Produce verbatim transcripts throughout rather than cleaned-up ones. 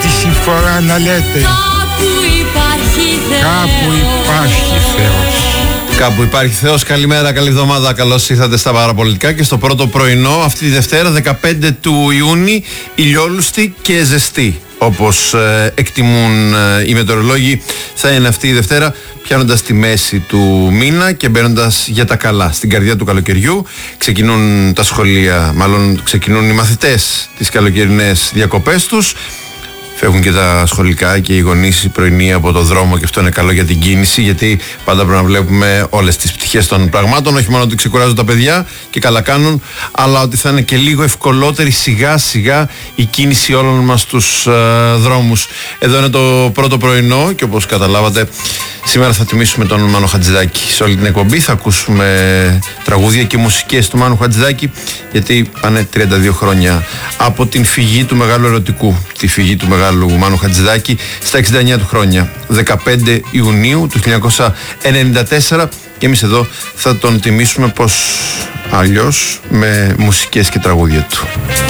Τρίτη φορά να λέτε. Κάπου υπάρχει Θεός. Κάπου υπάρχει Θεός. Κάπου υπάρχει Θεός. Καλημέρα, καλή εβδομάδα. Καλώς ήρθατε στα παραπολιτικά και στο πρώτο πρωινό αυτή τη Δευτέρα δεκαπέντε του Ιούνιου, ηλιόλουστη και ζεστή. Όπως ε, εκτιμούν ε, οι μετεωρολόγοι, θα είναι αυτή η Δευτέρα, πιάνοντας τη μέση του μήνα και μπαίνοντας για τα καλά στην καρδιά του καλοκαιριού. Ξεκινούν τα σχολεία, μάλλον ξεκινούν οι μαθητές τις καλοκαιρινές διακοπές τους. Φεύγουν και τα σχολικά και οι γονείς οι πρωινοί από το δρόμο, και αυτό είναι καλό για την κίνηση, γιατί πάντα πρέπει να βλέπουμε όλες τις πτυχές των πραγμάτων. Όχι μόνο ότι ξεκουράζουν τα παιδιά και καλά κάνουν, αλλά ότι θα είναι και λίγο ευκολότερη σιγά σιγά η κίνηση όλων μας τους ε, δρόμους. Εδώ είναι το πρώτο πρωινό και όπως καταλάβατε, σήμερα θα τιμήσουμε τον Μάνο Χατζηδάκη. Σε όλη την εκπομπή θα ακούσουμε τραγούδια και μουσικές του Μάνου Χατζηδάκη, γιατί πάνε τριάντα δύο χρόνια από την φυγή του μεγάλου ερωτικού, τη φυγή του μεγάλου Μάνου Χατζηδάκη στα εξήντα εννιά του χρόνια, δεκαπέντε Ιουνίου του χίλια εννιακόσια ενενήντα τέσσερα, και εμείς εδώ θα τον τιμήσουμε πως αλλιώς με μουσικές και τραγούδια του.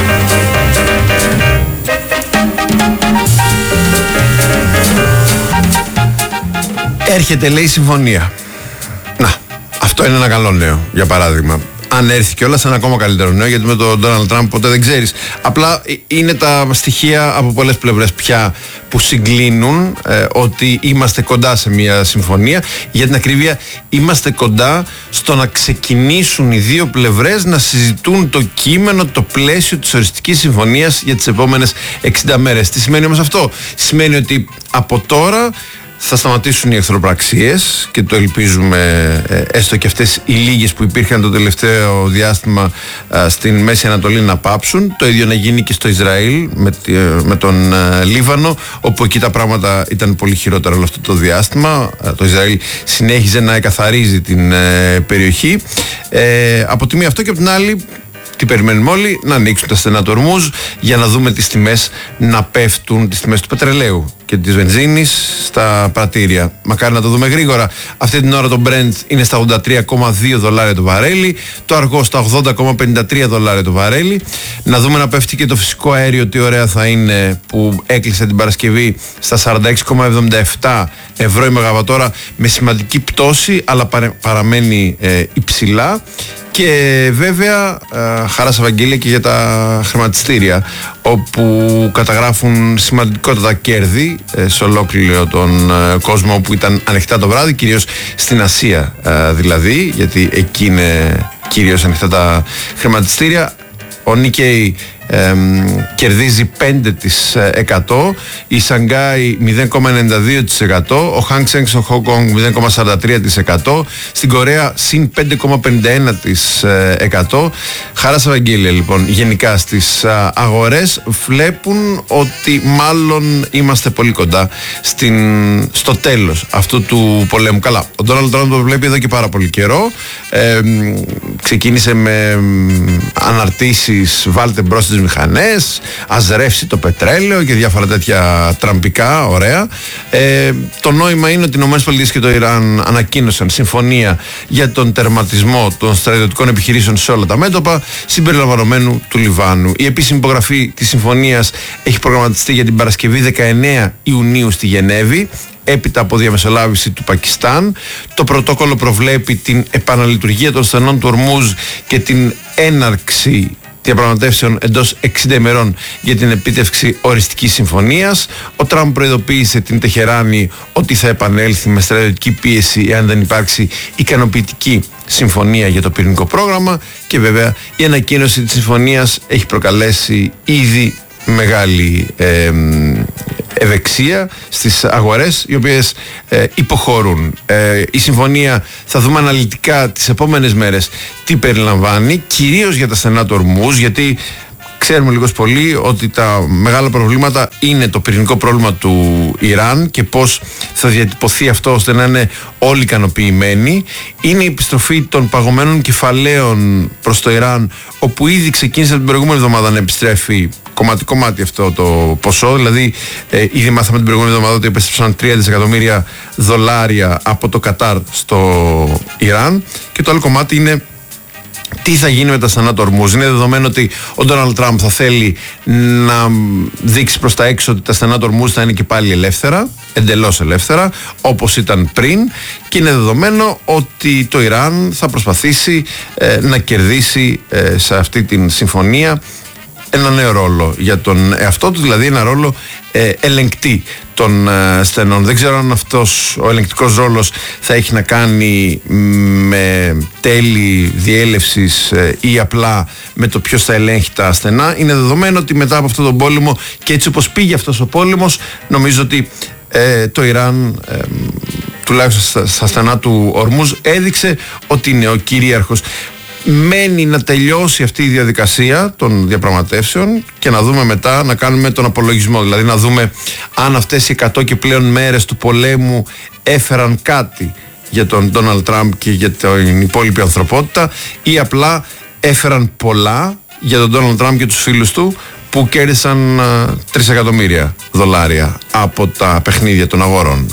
Έρχεται, λέει, συμφωνία. Να, αυτό είναι ένα καλό νέο, για παράδειγμα. Αν έρθει κιόλας, ένα ακόμα καλύτερο νέο, γιατί με τον Ντόναλντ Τραμπ ποτέ δεν ξέρεις. Απλά είναι τα στοιχεία από πολλές πλευρές πια που συγκλίνουν ε, ότι είμαστε κοντά σε μια συμφωνία. Για την ακρίβεια, είμαστε κοντά στο να ξεκινήσουν οι δύο πλευρές να συζητούν το κείμενο, το πλαίσιο της οριστικής συμφωνίας για τις επόμενες εξήντα μέρες. Τι σημαίνει όμως αυτό? Σημαίνει ότι από τώρα θα σταματήσουν οι εχθροπραξίες, και το ελπίζουμε ε, έστω και αυτές οι λίγες που υπήρχαν το τελευταίο διάστημα ε, στην Μέση Ανατολή να πάψουν. Το ίδιο να γίνει και στο Ισραήλ με, ε, με τον ε, Λίβανο, όπου εκεί τα πράγματα ήταν πολύ χειρότερα όλο αυτό το διάστημα. Ε, το Ισραήλ συνέχιζε να εκαθαρίζει την ε, περιοχή. Ε, από τη μία αυτό, και από την άλλη, τι περιμένουμε όλοι? Να ανοίξουν τα στενά του Ορμούζ για να δούμε τις τιμές να πέφτουν, τις τιμές του πετρελαίου και της βενζίνης στα πρατήρια. Μακάρι να το δούμε γρήγορα. Αυτή την ώρα το Brent είναι στα ογδόντα τρία κόμμα δύο δολάρια το βαρέλι, το αργό στα ογδόντα κόμμα πενήντα τρία δολάρια το βαρέλι. Να δούμε να πέφτει και το φυσικό αέριο, τι ωραία θα είναι, που έκλεισε την Παρασκευή στα σαράντα έξι κόμμα εβδομήντα επτά ευρώ η μεγαβατόρα, με σημαντική πτώση, αλλά παραμένει ε, υψηλά. Και βέβαια ε, χαρά Σαββαγγέλια και για τα χρηματιστήρια, όπου καταγράφουν σημαντικότατα κέρδη ε, σε ολόκληρο τον ε, κόσμο, που ήταν ανοιχτά το βράδυ, κυρίως στην Ασία ε, δηλαδή, γιατί εκεί είναι κυρίως ανοιχτά τα χρηματιστήρια. Ο Νίκεϊ Ε, κερδίζει πέντε τοις εκατό, η Σανγκάη μηδέν κόμμα ενενήντα δύο τοις εκατό, ο Χάνγκ Σενγκ στο Χονγκ Κονγκ μηδέν κόμμα σαράντα τρία τοις εκατό, στην Κορέα συν πέντε κόμμα πενήντα ένα τοις εκατό. Χαρά Σαββαγγέλια λοιπόν γενικά στις αγορές. Βλέπουν ότι μάλλον είμαστε πολύ κοντά στην, στο τέλος αυτού του πολέμου. Καλά, ο Ντόναλντ Τραμπ το βλέπει εδώ και πάρα πολύ καιρό. Ε, ξεκίνησε με αναρτήσεις, βάλτε μπρος τις μηχανές, ας ρεύσει το πετρέλαιο και διάφορα τέτοια τραμπικά, ωραία. Ε, το νόημα είναι ότι οι ΗΠΑ και το Ιράν ανακοίνωσαν συμφωνία για τον τερματισμό των στρατιωτικών επιχειρήσεων σε όλα τα μέτωπα, συμπεριλαμβανομένου του Λιβάνου. Η επίσημη υπογραφή της συμφωνίας έχει προγραμματιστεί για την Παρασκευή δεκαεννέα Ιουνίου στη Γενέβη, έπειτα από διαμεσολάβηση του Πακιστάν. Το πρωτόκολλο προβλέπει την επαναλειτουργία των στενών του Ορμούζ και την έναρξη διαπραγματεύσεων εντός εξήντα ημερών για την επίτευξη οριστικής συμφωνίας. Ο Τραμπ προειδοποίησε την Τεχεράνη ότι θα επανέλθει με στρατιωτική πίεση εάν δεν υπάρξει ικανοποιητική συμφωνία για το πυρηνικό πρόγραμμα, και βέβαια η ανακοίνωση της συμφωνίας έχει προκαλέσει ήδη μεγάλη ε, ευεξία στις αγορές, οι οποίες ε, υποχωρούν. Ε, η συμφωνία θα δούμε αναλυτικά τις επόμενες μέρες τι περιλαμβάνει, κυρίως για τα στενά του Ορμούζ, γιατί ξέρουμε λίγος πολύ ότι τα μεγάλα προβλήματα είναι το πυρηνικό πρόβλημα του Ιράν και πώς θα διατυπωθεί αυτό ώστε να είναι όλοι ικανοποιημένοι. Είναι η επιστροφή των παγωμένων κεφαλαίων προς το Ιράν, όπου ήδη ξεκίνησε την προηγούμενη εβδομάδα να επιστρέφει κομμάτι-κομμάτι αυτό το ποσό. Δηλαδή, ε, ήδη μάθαμε την προηγούμενη εβδομάδα ότι επέστρεψαν τρία δισεκατομμύρια δολάρια από το Κατάρ στο Ιράν. Και το άλλο κομμάτι είναι τι θα γίνει με τα στενά του Ορμούζ. Είναι δεδομένο ότι ο Ντόναλντ Τραμπ θα θέλει να δείξει προς τα έξω ότι τα στενά του Ορμούζ θα είναι και πάλι ελεύθερα, εντελώς ελεύθερα, όπως ήταν πριν, και είναι δεδομένο ότι το Ιράν θα προσπαθήσει ε, να κερδίσει ε, σε αυτή την συμφωνία ένα νέο ρόλο για τον εαυτό του, δηλαδή ένα ρόλο ε, ελεγκτή των ε, στενών. Δεν ξέρω αν αυτός ο ελεγκτικός ρόλος θα έχει να κάνει με τέλη διέλευσης ε, ή απλά με το ποιος θα ελέγχει τα στενά. Είναι δεδομένο ότι μετά από αυτόν τον πόλεμο, και έτσι όπως πήγε αυτός ο πόλεμος, νομίζω ότι ε, το Ιράν ε, τουλάχιστον στα, στα στενά του Ορμούζ έδειξε ότι είναι ο κυρίαρχος. Μένει να τελειώσει αυτή η διαδικασία των διαπραγματεύσεων και να δούμε μετά, να κάνουμε τον απολογισμό. Δηλαδή να δούμε αν αυτές οι εκατό και πλέον μέρες του πολέμου έφεραν κάτι για τον Ντόναλντ Τραμπ και για την υπόλοιπη ανθρωπότητα, ή απλά έφεραν πολλά για τον Ντόναλντ Τραμπ και τους φίλους του που κέρδισαν τρία εκατομμύρια δολάρια από τα παιχνίδια των αγορών.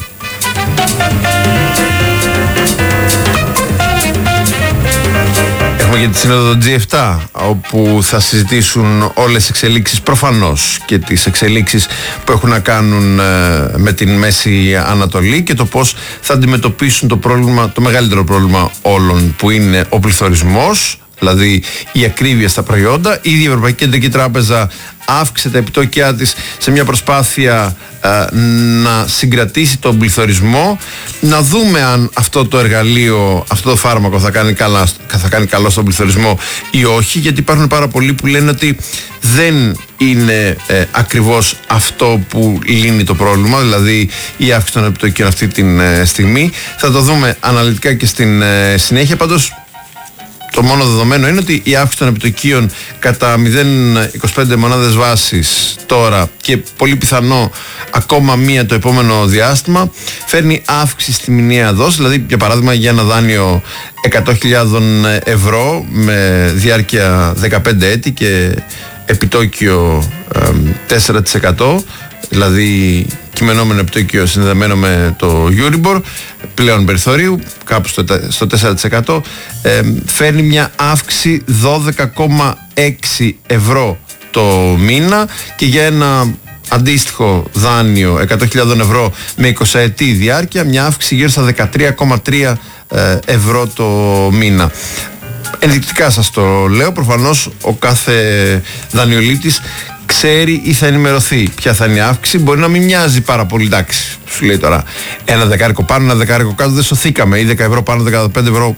Έχουμε και τη σύνοδο τζι επτά, όπου θα συζητήσουν όλες τις εξελίξεις, προφανώς και τις εξελίξεις που έχουν να κάνουν ε, με την Μέση Ανατολή και το πώς θα αντιμετωπίσουν το πρόβλημα, το μεγαλύτερο πρόβλημα όλων, που είναι ο πληθωρισμός, δηλαδή η ακρίβεια στα προϊόντα. Ήδη η Ευρωπαϊκή Κεντρική Τράπεζα αύξησε τα επιτόκια της σε μια προσπάθεια ε, να συγκρατήσει τον πληθωρισμό. Να δούμε αν αυτό το εργαλείο, αυτό το φάρμακο θα κάνει, καλά, θα κάνει καλό στον πληθωρισμό ή όχι, γιατί υπάρχουν πάρα πολλοί που λένε ότι δεν είναι ε, ακριβώς αυτό που λύνει το πρόβλημα, δηλαδή η αύξηση των επιτοκίων αυτή τη ε, στιγμή. Θα το δούμε αναλυτικά και στην ε, συνέχεια. Πάντως το μόνο δεδομένο είναι ότι η αύξηση των επιτοκίων κατά μηδέν κόμμα είκοσι πέντε μονάδες βάσης τώρα και πολύ πιθανό ακόμα μία το επόμενο διάστημα φέρνει αύξηση στη μηνιαία δόση. Δηλαδή, για παράδειγμα, για ένα δάνειο εκατό χιλιάδες ευρώ με διάρκεια δεκαπέντε έτη και επιτόκιο ε, τέσσερα τοις εκατό, δηλαδή κειμενόμενο επιτόκιο συνδεμένο με το Euribor πλέον περιθωρίου κάπου στο, στο τέσσερα τοις εκατό, ε, φέρνει μια αύξηση δώδεκα κόμμα έξι ευρώ το μήνα, και για ένα αντίστοιχο δάνειο εκατό χιλιάδες ευρώ με εικοσαετή διάρκεια μια αύξηση γύρω στα δεκατρία κόμμα τρία ευρώ το μήνα. Ενδεικτικά σας το λέω, προφανώς ο κάθε δανειολήπτης ξέρει ή θα ενημερωθεί ποια θα είναι η αύξηση. Μπορεί να μην μοιάζει πάρα πολύ, εντάξει, σου λέει τώρα ένα δεκάρικο πάνω, ένα δεκάρικο κάτω, δεν σωθήκαμε, ή δέκα ευρώ πάνω, δεκαπέντε ευρώ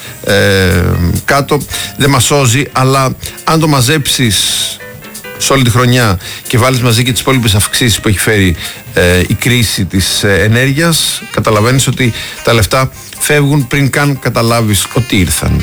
ε, κάτω, δεν μας σώζει. Αλλά αν το μαζέψεις σε όλη τη χρονιά και βάλεις μαζί και τις υπόλοιπες αυξήσεις που έχει φέρει ε, η κρίση της ε, ενέργειας, καταλαβαίνεις ότι τα λεφτά φεύγουν πριν καν καταλάβεις ότι ήρθαν.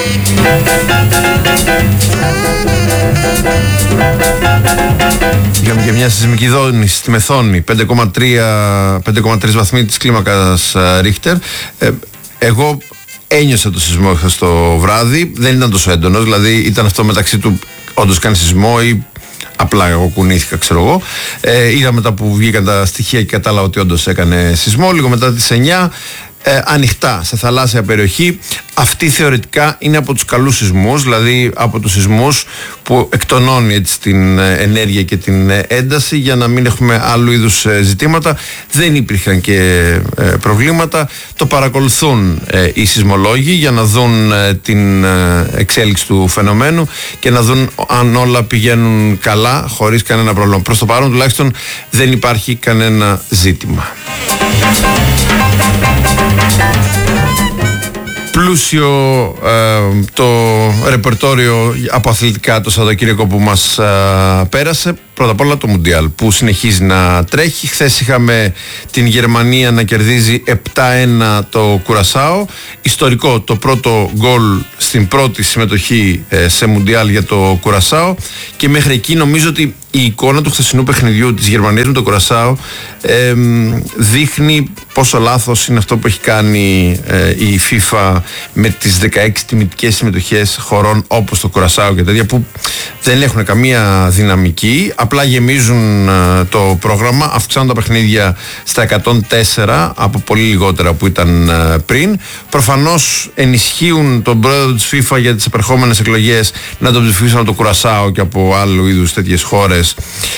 Είχαμε και μια σεισμική δόνηση στη Μεθόνη, πέντε κόμμα τρία βαθμοί της κλίμακας Ρίχτερ. ε, εγώ ένιωσα το σεισμό χθες το βράδυ, δεν ήταν τόσο έντονος, δηλαδή ήταν αυτό μεταξύ του όντως κάνει σεισμό ή απλά εγώ κουνήθηκα, ξέρω εγώ. Ε, είδα μετά που βγήκαν τα στοιχεία και κατάλαβα ότι όντως έκανε σεισμό. Λίγο μετά τις εννιά, ε, ανοιχτά σε θαλάσσια περιοχή. Αυτή θεωρητικά είναι από τους καλούς σεισμούς, δηλαδή από τους σεισμούς που εκτονώνει έτσι την ενέργεια και την ένταση, για να μην έχουμε άλλου είδους ζητήματα. Δεν υπήρχαν και ε, προβλήματα. Το παρακολουθούν ε, οι σεισμολόγοι για να δουν ε, την ε, εξέλιξη του φαινομένου και να δουν αν όλα πηγαίνουν καλά χωρίς κανένα πρόβλημα. Προς το παρόν τουλάχιστον δεν υπάρχει κανένα ζήτημα. Πλούσιο ε, το ρεπερτόριο από αθλητικά το Σαββατοκύριακο που μας ε, πέρασε. Πρώτα απ' όλα το Μουντιάλ που συνεχίζει να τρέχει. Χθες είχαμε την Γερμανία να κερδίζει επτά ένα το Κουρασάο. Ιστορικό, το πρώτο γκολ στην πρώτη συμμετοχή ε, σε Μουντιάλ για το Κουρασάο. Και μέχρι εκεί νομίζω ότι η εικόνα του χθεσινού παιχνιδιού της Γερμανίας με το Κουρασάο ε, δείχνει πόσο λάθος είναι αυτό που έχει κάνει ε, η FIFA με τις δεκαέξι τιμητικές συμμετοχές χωρών όπως το Κουρασάο και τέτοια, που δεν έχουν καμία δυναμική, απλά γεμίζουν ε, το πρόγραμμα, αυξάνουν τα παιχνίδια στα εκατόν τέσσερα από πολύ λιγότερα που ήταν ε, πριν. Προφανώς ενισχύουν τον πρόεδρο της FIFA για τις επερχόμενες εκλογές να τον ψηφίσουν από το Κουρασάο και από άλλου είδους τέτοιες χώρες,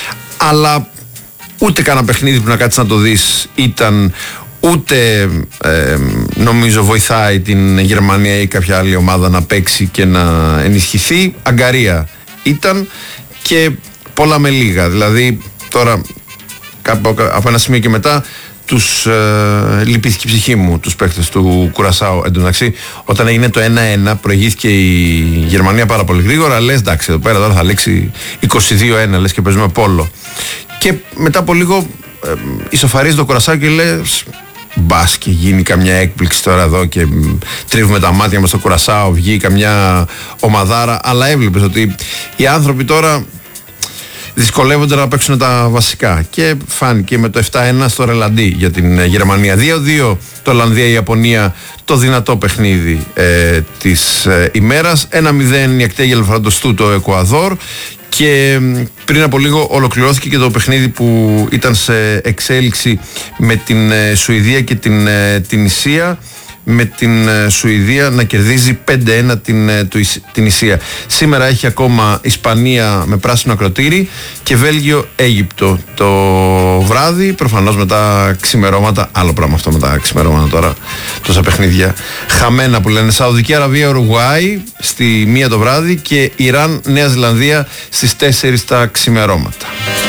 αλλά ούτε κανένα παιχνίδι που να κάτσεις να το δεις ήταν, ούτε ε, νομίζω βοηθάει την Γερμανία ή κάποια άλλη ομάδα να παίξει και να ενισχυθεί. Αγκαρία ήταν και πολλά με λίγα. Δηλαδή τώρα από, από ένα σημείο και μετά τους ε, λυπήθηκε η ψυχή μου τους παίκτες του Κουρασάου. Εντωμεταξύ, όταν έγινε το ένα ένα, προηγήθηκε η Γερμανία πάρα πολύ γρήγορα. Λες εντάξει, εδώ πέρα τώρα θα λήξει είκοσι δύο ένα, λες και παίζουμε πόλο. Και μετά από λίγο ε, ισοφαρίζει το Κουρασάου και λες μπας και γίνει καμιά έκπληξη τώρα εδώ και τρίβουμε τα μάτια μας στο Κουρασάου, βγει καμιά ομαδάρα. Αλλά έβλεπες ότι οι άνθρωποι τώρα δυσκολεύονται να παίξουν τα βασικά και φάνηκε με το επτά ένα στο ρελαντί για την Γερμανία. δύο δύο το Ολλανδία-Ιαπωνία, το δυνατό παιχνίδι ε, της ε, ημέρας. ένα μηδέν η Ακτέγια Ελεφαντοστού το Εκουαδόρ. Και πριν από λίγο ολοκληρώθηκε και το παιχνίδι που ήταν σε εξέλιξη με την ε, Σουηδία και την ε, Τινησία, με την ε, Σουηδία να κερδίζει πέντε ένα την, ε, του, την Ισία. Σήμερα έχει ακόμα Ισπανία με πράσινο ακροτήρι και Βέλγιο-Αίγυπτο το βράδυ, προφανώς με τα ξημερώματα. Άλλο πράγμα αυτό με τα ξημερώματα τώρα, τόσα παιχνίδια χαμένα που λένε. Σαουδική Αραβία Ουρουγουάη στη μία το βράδυ και Ιράν Νέα Ζηλανδία στις τέσσερις τα ξημερώματα.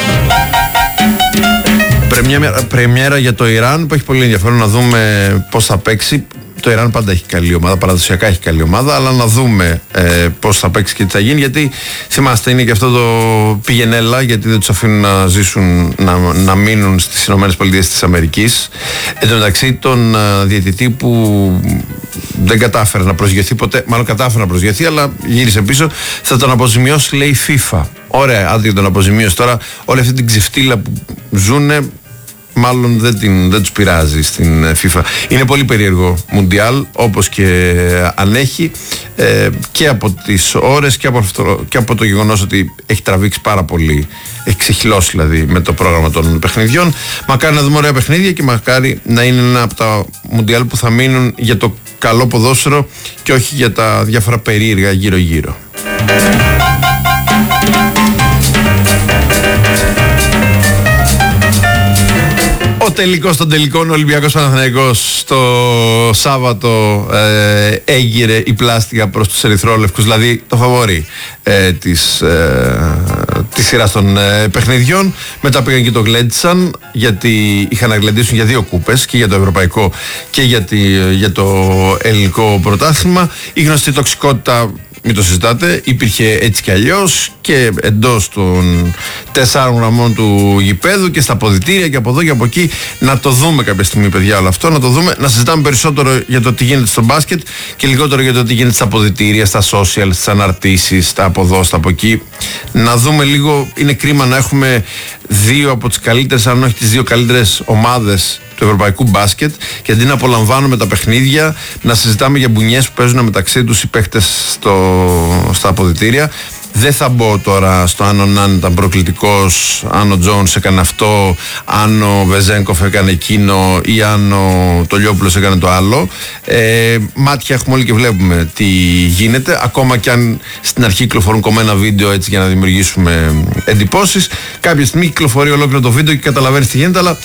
Πρεμιέρα, πρεμιέρα για το Ιράν που έχει πολύ ενδιαφέρον να δούμε πώς θα παίξει. Το Ιράν πάντα έχει καλή ομάδα, παραδοσιακά έχει καλή ομάδα, αλλά να δούμε ε, πώς θα παίξει και τι θα γίνει, γιατί θυμάστε είναι και αυτό το πηγενέλα, γιατί δεν τους αφήνουν να ζήσουν, να, να μείνουν στις ΗΠΑ της Αμερικής. Εν τω μεταξύ τον uh, διαιτητή που δεν κατάφερε να προσγειωθεί ποτέ, μάλλον κατάφερε να προσγειωθεί αλλά γύρισε πίσω, θα τον αποζημιώσει λέει η FIFA. Ωραία, άντε τον αποζημίωση τώρα, όλη αυτή την ξεφτύλα που ζουνε μάλλον δεν, την, δεν τους πειράζει στην FIFA. Είναι πολύ περίεργο Μουντιάλ, όπως και αν έχει, ε, και από τις ώρες και από, αυτό, και από το γεγονός ότι έχει τραβήξει πάρα πολύ, έχει ξεχυλώσει δηλαδή με το πρόγραμμα των παιχνιδιών. Μακάρι να δούμε ωραία παιχνίδια και μακάρι να είναι ένα από τα Μουντιάλ που θα μείνουν για το καλό ποδόσφαιρο και όχι για τα διάφορα περίεργα γύρω-γύρω. Ο τελικός των τελικών, ο Ολυμπιακός Παναθηναϊκός το Σάββατο ε, έγειρε η πλάστικα προς τους ερυθρόλευκους, δηλαδή το φαβορί ε, της, ε, της σειράς των ε, παιχνιδιών. Μετά πήγαν και το γλέντισαν, γιατί είχαν να γλεντήσουν για δύο κούπες, και για το ευρωπαϊκό και για, τη, για το ελληνικό πρωτάθλημα. Η γνωστή τοξικότητα, μην το συζητάτε, υπήρχε έτσι κι αλλιώς και εντός των τεσσάρων γραμμών του γηπέδου και στα αποδυτήρια και από εδώ και από εκεί. Να το δούμε κάποια στιγμή, παιδιά, όλο αυτό. Να το δούμε, να συζητάμε περισσότερο για το τι γίνεται στο μπάσκετ και λιγότερο για το τι γίνεται στα αποδυτήρια, στα social, στις αναρτήσεις, στα από εδώ, στα από εκεί. Να δούμε λίγο, είναι κρίμα να έχουμε δύο από τις καλύτερες, αν όχι τις δύο καλύτερες ομάδες του ευρωπαϊκού μπάσκετ, και αντί να απολαμβάνουμε τα παιχνίδια, να συζητάμε για μπουνιές που παίζουν μεταξύ τους οι παίχτες στο, στα αποδυτήρια. Δεν θα μπω τώρα στο αν ο Νάν ήταν προκλητικός, αν ο Τζόνς έκανε αυτό, αν ο Βεζένκοφ έκανε εκείνο ή αν ο Τολιόπουλος έκανε το άλλο. Ε, μάτια έχουμε όλοι και βλέπουμε τι γίνεται, ακόμα και αν στην αρχή κυκλοφορούν κομμένα βίντεο έτσι για να δημιουργήσουμε εντυπώσεις. Κάποια στιγμή κυκλοφορεί ολόκληρο το βίντεο και καταλαβαίνεις τι γίνεται, αλλά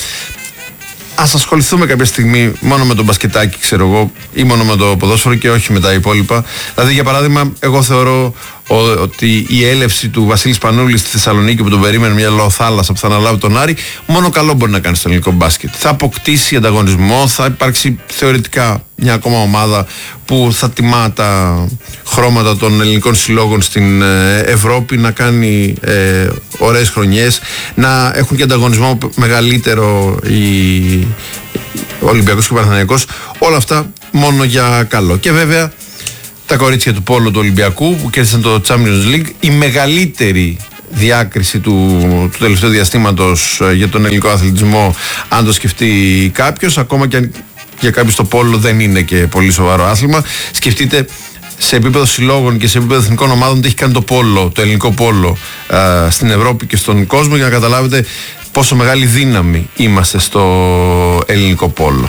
ας ασχοληθούμε κάποια στιγμή μόνο με το μπασκετάκι, ξέρω εγώ, ή μόνο με το ποδόσφαιρο και όχι με τα υπόλοιπα. Δηλαδή, για παράδειγμα, εγώ θεωρώ ο, ότι η έλευση του Βασίλη Σπανούλη στη Θεσσαλονίκη, που τον περίμενε μια λαοθάλασσα που θα αναλάβει τον Άρη, μόνο καλό μπορεί να κάνει στο ελληνικό μπάσκετ. Θα αποκτήσει ανταγωνισμό, θα υπάρξει θεωρητικά μια ακόμα ομάδα που θα τιμά τα χρώματα των ελληνικών συλλόγων στην ε, Ευρώπη, να κάνει ε, ωραίες χρονιές, να έχουν και ανταγωνισμό μεγαλύτερο οι Ολυμπιακός και ο Παναθηναϊκός. Όλα αυτά μόνο για καλό. Και βέβαια τα κορίτσια του πόλο του Ολυμπιακού που κέρδισαν το Champions League, η μεγαλύτερη διάκριση του, του τελευταίου διαστήματος για τον ελληνικό αθλητισμό, αν το σκεφτεί κάποιος, ακόμα και αν για κάποιους το πόλο δεν είναι και πολύ σοβαρό άθλημα. Σκεφτείτε σε επίπεδο συλλόγων και σε επίπεδο εθνικών ομάδων τι έχει κάνει το πόλο, το ελληνικό πόλο α, στην Ευρώπη και στον κόσμο, για να καταλάβετε πόσο μεγάλη δύναμη είμαστε στο ελληνικό πόλο.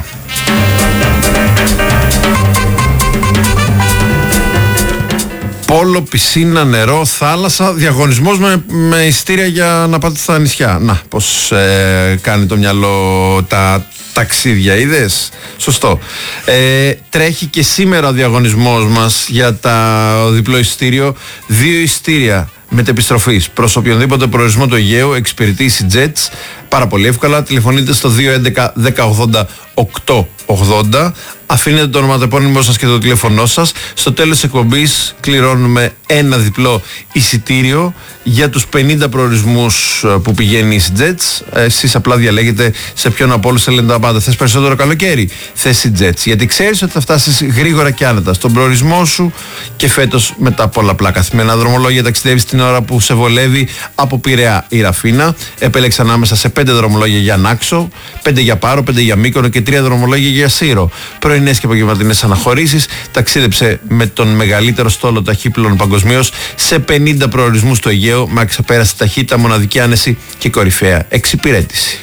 Πόλο, πισίνα, νερό, θάλασσα, διαγωνισμός με, με εισιτήρια για να πάτε στα νησιά. Να, πως ε, κάνει το μυαλό τα ταξίδια, είδες? Σωστό. Ε, τρέχει και σήμερα ο διαγωνισμός μας για τα διπλό εισιτήριο. Δύο εισιτήρια μετεπιστροφής προς οποιονδήποτε προορισμό του Αιγαίου εξυπηρετεί η Jets. Πάρα πολύ εύκολα. Τηλεφωνείτε στο δύο έντεκα δέκα ογδόντα οκτώ ογδόντα. Αφήνετε το ονοματεπώνυμό σας και το τηλέφωνό σας. Στο τέλος της εκπομπής κληρώνουμε ένα διπλό εισιτήριο για τους πενήντα προορισμούς που πηγαίνει η Jets. Εσείς απλά διαλέγετε σε ποιον από όλους θέλετε να πάτε. Θες περισσότερο καλοκαίρι? Θες η Jets. Γιατί ξέρεις ότι θα φτάσεις γρήγορα και άνετα στον προορισμό σου και φέτος με τα πολλαπλά καθημερινά δρομολόγια ταξιδεύεις την ώρα που σε βολεύει από Πειραιά ή Ραφίνα. Επέλεξα ανάμεσα σε πέντε δρομολόγια για Νάξο, πέντε για Πάρο, πέντε για Μύκονο και τρία δρομολόγια για Σύρο. Πρωινές και απογευματινές αναχωρήσεις. Ταξίδεψε με τον μεγαλύτερο στόλο ταχύπλων παγκοσμίως σε πενήντα προορισμούς στο Αιγαίο με αξεπέραστη ταχύτητα, μοναδική άνεση και κορυφαία εξυπηρέτηση.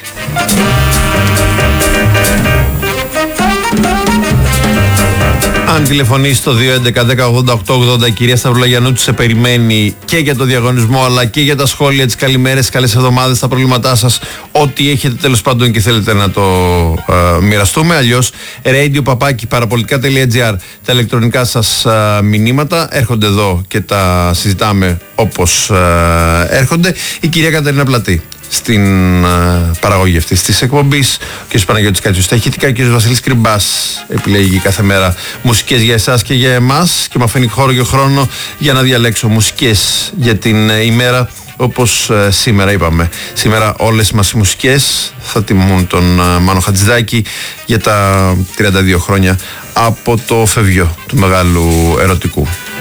Αν τηλεφωνείς στο δύο έντεκα δέκα ογδόντα οκτώ ογδόντα, η κυρία Σταυρολαγιανούτσου σε περιμένει και για το διαγωνισμό αλλά και για τα σχόλια, τις καλημέρες, καλές εβδομάδες, τα προβλήματά σας, ό,τι έχετε τέλος πάντων και θέλετε να το ε, μοιραστούμε. Αλλιώς radio παπάκι παραπολιτικά τελεία τζι άρ, τα ηλεκτρονικά σας ε, μηνύματα έρχονται εδώ και τα συζητάμε όπως ε, έρχονται. Η κυρία Κατερίνα Πλατή στην uh, παραγωγή αυτής της εκπομπής, ο κ. Παναγιώτης Κατσιούς στα ηχητικά, ο κ. Βασίλης Κρυμπάς επιλέγει κάθε μέρα μουσικές για εσάς και για εμάς και μου αφήνει χώρο και χρόνο για να διαλέξω μουσικές για την uh, ημέρα, όπως uh, σήμερα είπαμε. Σήμερα όλες μας οι μουσικές θα τιμούν τον uh, Μάνο Χατζηδάκη για τα τριάντα δύο χρόνια από το φευγιό του μεγάλου ερωτικού.